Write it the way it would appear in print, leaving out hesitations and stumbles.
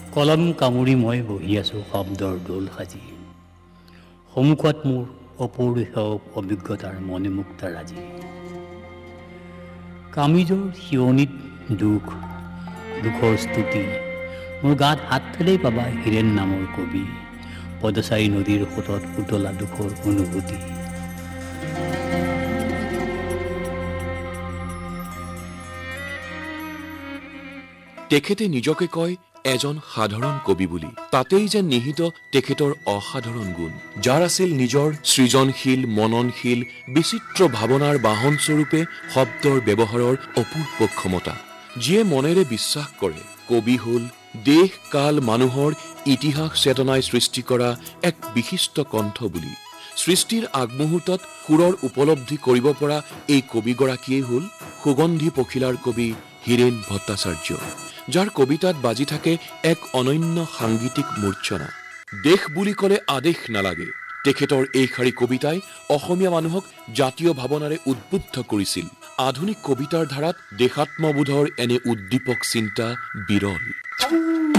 কলম কামুৰি মই বহি আছোঁ শব্দৰ দোল সাজি, সন্মুখত মোৰ অপৌৰুষ অভিজ্ঞতাৰ মণিমুক্তা ৰাজি। কামিজৰ শিয়নিত দুখ, দুখৰ স্তুতি, মোৰ গাত হাত ফেলেই পাবা হীৰেণ নামৰ কবি, পদচাৰী নদীৰ সোঁতত উতলা দুখৰ অনুভূতি। তেখেতে নিজকে কয় এজন সাধাৰণ কবি বুলি। তাতেই যেন নিহিত তেখেতৰ অসাধাৰণ গুণ, যাৰ আছিল নিজৰ সৃজনশীল, মননশীল, বিচিত্ৰ ভাৱনাৰ বাহনস্বৰূপে শব্দৰ ব্যৱহাৰৰ অপূৰ্ব ক্ষমতা। যিয়ে মনেৰে বিশ্বাস কৰে কবি হ'ল দেশ কাল মানুহৰ ইতিহাস চেতনাই সৃষ্টি কৰা এক বিশিষ্ট কণ্ঠ বুলি। সৃষ্টিৰ আগমুহূৰ্তত সুৰৰ উপলব্ধি কৰিব পৰা এই কবিগৰাকীয়েই হ'ল সুগন্ধি পখিলাৰ কবি হীৰেণ ভট্টাচাৰ্য, যাৰ কবিতাত বাজি থাকে এক অনন্য সাংগীতিক মূৰ্ছনা। দেশ বুলি ক'লে আদেশ নালাগে। তেখেতৰ এই শাৰী কবিতাই অসমীয়া মানুহক জাতীয় ভাৱনাৰে উদ্বুদ্ধ কৰিছিল। আধুনিক কবিতাৰ ধাৰাত দেশাত্মবোধৰ এনে উদ্দীপক চিন্তা বিৰল।